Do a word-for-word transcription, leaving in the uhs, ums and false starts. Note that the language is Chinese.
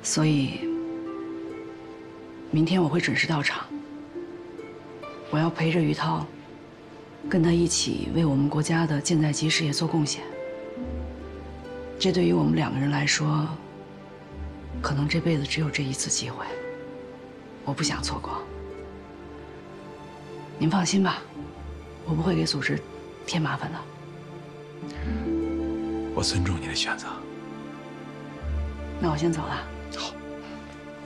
所以明天我会准时到场。我要陪着于涛，跟他一起为我们国家的舰载机事业做贡献。这对于我们两个人来说，可能这辈子只有这一次机会，我不想错过。您放心吧，我不会给组织添麻烦的。 我尊重你的选择。 那我先走了。 好。